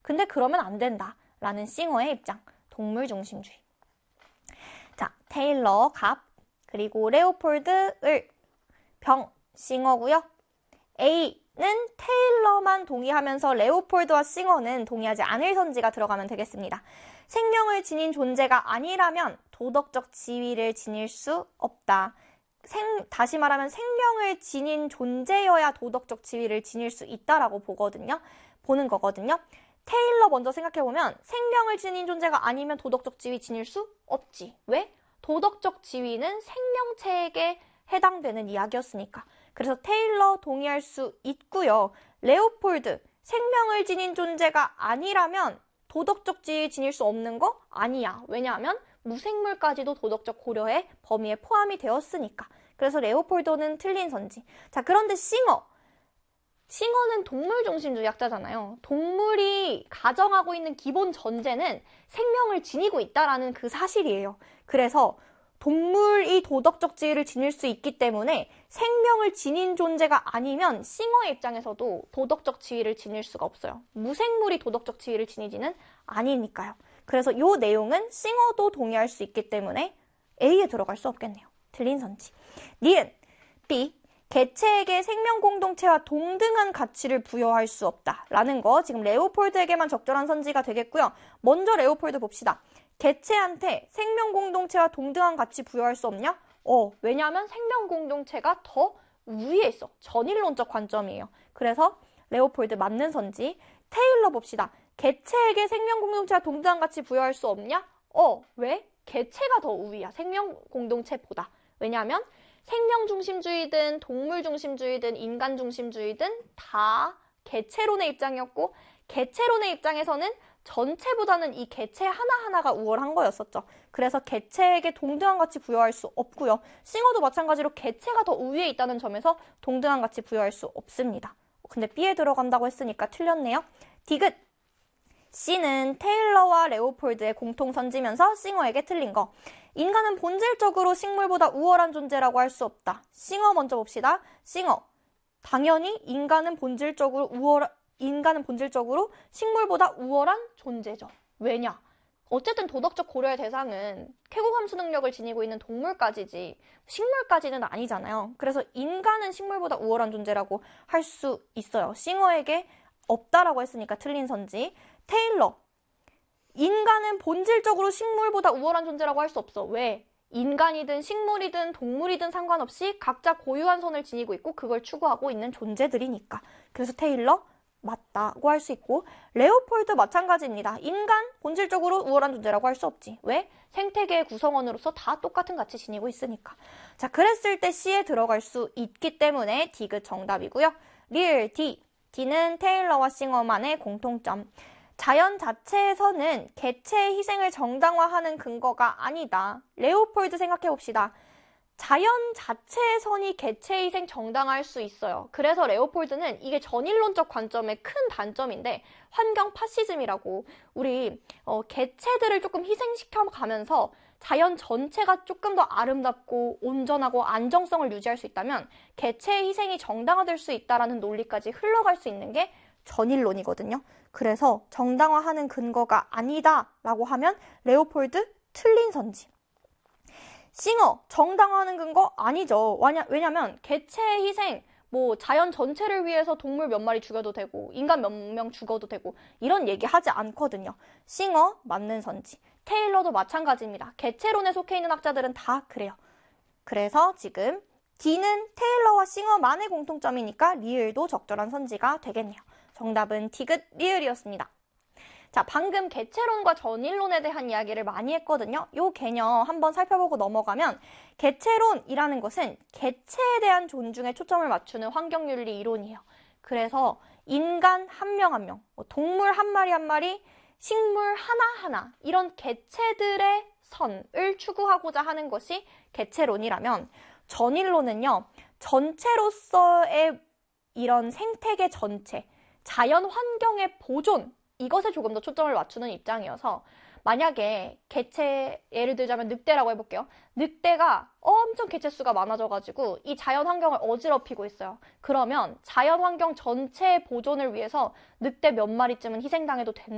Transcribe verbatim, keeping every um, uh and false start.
근데 그러면 안 된다라는 싱어의 입장, 동물 중심주의. 자, 테일러, 갑, 그리고 레오폴드, 을, 병, 싱어고요. A는 테일러만 동의하면서 레오폴드와 싱어는 동의하지 않을 선지가 들어가면 되겠습니다. 생명을 지닌 존재가 아니라면 도덕적 지위를 지닐 수 없다. 생, 다시 말하면 생명을 지닌 존재여야 도덕적 지위를 지닐 수 있다라고 보거든요. 보는 거거든요. 테일러 먼저 생각해보면 생명을 지닌 존재가 아니면 도덕적 지위 지닐 수 없지. 왜? 도덕적 지위는 생명체에게 해당되는 이야기였으니까. 그래서 테일러 동의할 수 있고요. 레오폴드, 생명을 지닌 존재가 아니라면 도덕적 지위 지닐 수 없는 거 아니야. 왜냐하면 무생물까지도 도덕적 고려의 범위에 포함이 되었으니까. 그래서 레오폴드는 틀린 선지. 자, 그런데 싱어. 싱어는 동물 중심주의 약자잖아요. 동물이 가정하고 있는 기본 전제는 생명을 지니고 있다라는 그 사실이에요. 그래서 동물이 도덕적 지위를 지닐 수 있기 때문에 생명을 지닌 존재가 아니면 싱어의 입장에서도 도덕적 지위를 지닐 수가 없어요. 무생물이 도덕적 지위를 지니지는 아니니까요. 그래서 이 내용은 싱어도 동의할 수 있기 때문에 A에 들어갈 수 없겠네요. 틀린 선지. 니은, B, 개체에게 생명 공동체와 동등한 가치를 부여할 수 없다라는 거 지금 레오폴드에게만 적절한 선지가 되겠고요. 먼저 레오폴드 봅시다. 개체한테 생명 공동체와 동등한 가치 부여할 수 없냐? 어, 왜냐하면 생명 공동체가 더 위에 있어. 전일론적 관점이에요. 그래서 레오폴드 맞는 선지. 테일러 봅시다. 개체에게 생명 공동체와 동등한 가치 부여할 수 없냐? 어, 왜? 개체가 더 우위야. 생명 공동체보다. 왜냐하면 생명 중심주의든 동물 중심주의든 인간 중심주의든 다 개체론의 입장이었고 개체론의 입장에서는 전체보다는 이 개체 하나하나가 우월한 거였었죠. 그래서 개체에게 동등한 가치 부여할 수 없고요. 싱어도 마찬가지로 개체가 더 우위에 있다는 점에서 동등한 가치 부여할 수 없습니다. 근데 B에 들어간다고 했으니까 틀렸네요. 디귿. C는 테일러와 레오폴드의 공통 선지면서 싱어에게 틀린 거. 인간은 본질적으로 식물보다 우월한 존재라고 할 수 없다. 싱어 먼저 봅시다. 싱어. 당연히 인간은 본질적으로 우월, 인간은 본질적으로 식물보다 우월한 존재죠. 왜냐? 어쨌든 도덕적 고려의 대상은 쾌고 함수 능력을 지니고 있는 동물까지지 식물까지는 아니잖아요. 그래서 인간은 식물보다 우월한 존재라고 할 수 있어요. 싱어에게 없다라고 했으니까 틀린 선지. 테일러. 인간은 본질적으로 식물보다 우월한 존재라고 할 수 없어. 왜? 인간이든 식물이든 동물이든 상관없이 각자 고유한 선을 지니고 있고 그걸 추구하고 있는 존재들이니까. 그래서 테일러 맞다고 할 수 있고 레오폴드 마찬가지입니다. 인간 본질적으로 우월한 존재라고 할 수 없지. 왜? 생태계의 구성원으로서 다 똑같은 가치 지니고 있으니까. 자, 그랬을 때 C에 들어갈 수 있기 때문에 디귿 정답이고요. 리을 D. D는 테일러와 싱어만의 공통점. 자연 자체에서는 개체의 희생을 정당화하는 근거가 아니다. 레오폴드 생각해봅시다. 자연 자체의 선이 개체의 희생 정당화할 수 있어요. 그래서 레오폴드는 이게 전일론적 관점의 큰 단점인데 환경 파시즘이라고 우리 어, 개체들을 조금 희생시켜 가면서 자연 전체가 조금 더 아름답고 온전하고 안정성을 유지할 수 있다면 개체의 희생이 정당화될 수 있다라는 논리까지 흘러갈 수 있는 게 전일론이거든요. 그래서 정당화하는 근거가 아니다라고 하면 레오폴드 틀린 선지. 싱어 정당화하는 근거 아니죠. 왜냐면 개체의 희생, 뭐 자연 전체를 위해서 동물 몇 마리 죽여도 되고 인간 몇 명 죽어도 되고 이런 얘기 하지 않거든요. 싱어 맞는 선지. 테일러도 마찬가지입니다. 개체론에 속해 있는 학자들은 다 그래요. 그래서 지금 D는 테일러와 싱어만의 공통점이니까 리을도 적절한 선지가 되겠네요. 정답은 디귿 리을이었습니다. 자, 방금 개체론과 전일론에 대한 이야기를 많이 했거든요. 이 개념 한번 살펴보고 넘어가면 개체론이라는 것은 개체에 대한 존중에 초점을 맞추는 환경윤리 이론이에요. 그래서 인간 한 명 한 명, 동물 한 마리 한 마리, 식물 하나하나 이런 개체들의 선을 추구하고자 하는 것이 개체론이라면 전일론은요. 전체로서의 이런 생태계 전체, 자연 환경의 보존, 이것에 조금 더 초점을 맞추는 입장이어서 만약에 개체, 예를 들자면 늑대라고 해볼게요. 늑대가 엄청 개체수가 많아져가지고 이 자연 환경을 어지럽히고 있어요. 그러면 자연 환경 전체의 보존을 위해서 늑대 몇 마리쯤은 희생당해도 된다.